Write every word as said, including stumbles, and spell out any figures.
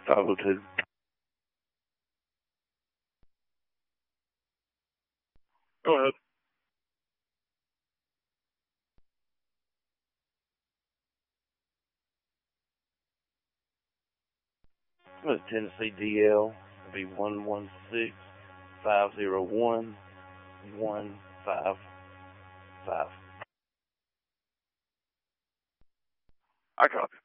five oh two. Go ahead. The Tennessee D L will be one one six five zero one one five five. I copy.